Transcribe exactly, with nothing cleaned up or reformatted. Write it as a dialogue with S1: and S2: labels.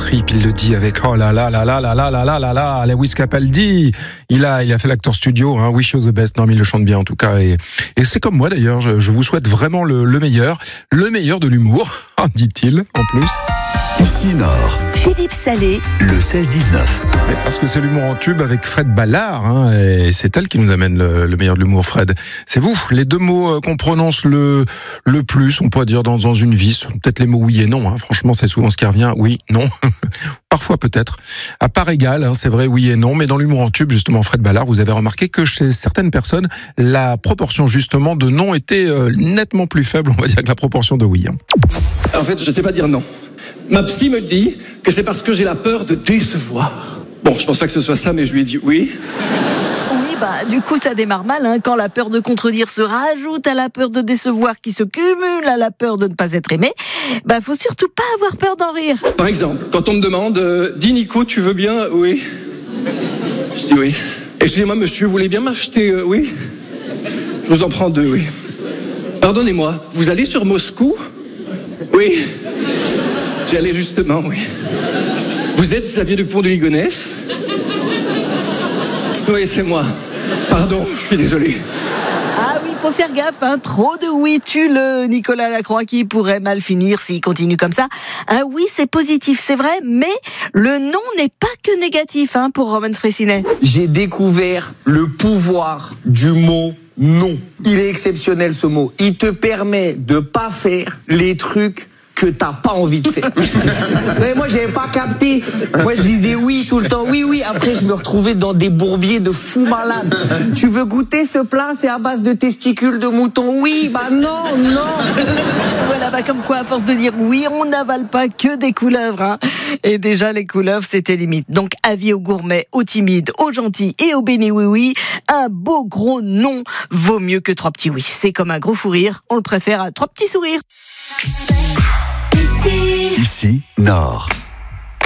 S1: trip, il le dit avec oh là là là là là là là là là là, Lewis Capaldi. Il a, il a fait l'acteur studio, hein, Wish You the Best. Non, mais il le chante bien en tout cas. Et, et c'est comme moi d'ailleurs, je, je vous souhaite vraiment le, le meilleur, le meilleur de l'humour, dit-il en plus.
S2: Ici Nord.
S3: Philippe Salé,
S2: Le seize dix-neuf.
S1: Et parce que c'est l'humour en tube avec Fred Ballard, hein, et c'est elle qui nous amène le, le meilleur de l'humour, Fred. C'est vous, les deux mots qu'on prononce le, le plus, on pourrait dire dans, dans une vie, peut-être les mots oui et non, hein. Franchement c'est souvent ce qui revient, oui, non, parfois peut-être, à part égale, hein, c'est vrai, oui et non, mais dans l'humour en tube, justement, Fred Ballard, vous avez remarqué que chez certaines personnes, la proportion justement de non était euh, nettement plus faible, on va dire, que la proportion de oui. Hein.
S4: En fait, je sais pas dire non. Ma psy me dit que c'est parce que j'ai la peur de décevoir. Bon, je pense pas que ce soit ça, mais je lui ai dit oui.
S3: oui, bah, du coup, ça démarre mal, hein, quand la peur de contredire se rajoute à la peur de décevoir qui se cumule à la peur de ne pas être aimé. Bah, faut surtout pas avoir peur d'en rire.
S4: Par exemple, quand on me demande euh, « Dis Nico, tu veux bien ?» Oui. Je dis oui. Excusez-moi, monsieur, vous voulez bien m'acheter euh, Oui. Je vous en prends deux, oui. Pardonnez-moi, vous allez sur Moscou Oui. J'y allais justement, oui. Vous êtes Xavier Dupont de Ligonnès? Oui, c'est moi. Pardon, je suis désolé.
S3: Ah oui, faut faire gaffe, hein. Trop de oui tue le Nicolas Lacroix qui pourrait mal finir s'il continue comme ça. Un oui, c'est positif, c'est vrai, mais le non n'est pas que négatif, hein, pour Roman Fressinet.
S5: J'ai découvert le pouvoir du mot non. Il est exceptionnel ce mot. Il te permet de pas faire les trucs que t'as pas envie de faire. Mais moi, j'avais pas capté. Moi, je disais oui tout le temps. Oui, oui. Après, je me retrouvais dans des bourbiers de fous malades. Tu veux goûter ce plat? C'est à base de testicules de mouton. Oui, bah non, non.
S3: Voilà, bah comme quoi, à force de dire oui, on n'avale pas que des couleuvres, hein. Et déjà, les couleuvres, c'était limite. Donc, avis aux gourmets, aux timides, aux gentils et aux bénis oui-oui, un beau gros non vaut mieux que trois petits oui. C'est comme un gros fou rire. On le préfère à trois petits sourires.
S2: Ici Nord.